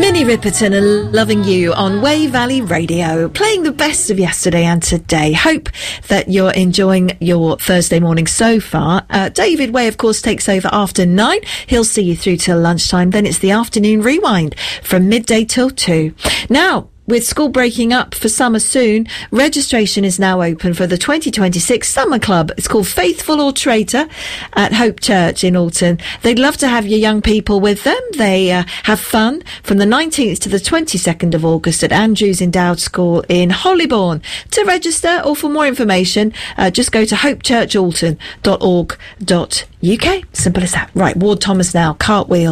Minnie Riperton and Loving You on Way Valley Radio, playing the best of yesterday and today. Hope that you're enjoying your Thursday morning so far. David Way, of course, takes over after 9. He'll see you through till lunchtime. Then it's the afternoon rewind from midday till 2. Now, with school breaking up for summer soon, registration is now open for the 2026 Summer Club. It's called Faithful or Traitor at Hope Church in Alton. They'd love to have your young people with them. They have fun from the 19th to the 22nd of August at Andrews Endowed School in Hollybourne. To register or for more information, just go to hopechurchalton.org.uk. Simple as that. Right, Ward Thomas now, Cartwheel.